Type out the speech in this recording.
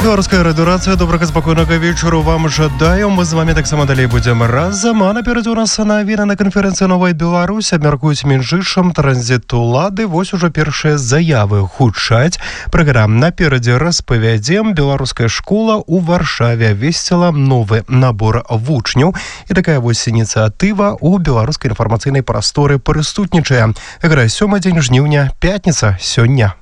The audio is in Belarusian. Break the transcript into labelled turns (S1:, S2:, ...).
S1: Беларуская радыёрацыя, добрага спакойнага вечару вам жадаю. Мы з вами таксама далей будзем разам. А наперадзе у нас навіна на канферэнцыі «Новая Беларусь» абмяркуюць між іншым транзіт улады. Вось ужо першыя заявы гучаць. Праграм наперадзе распавядзем. Беларуская школа у Варшаве весціла новы набор вучняў. І такая вось ініцыятыва у беларускай інфармацыйнай прасторы прысутнічае. Іграе 7 дзень жніўня, пятніца сёння.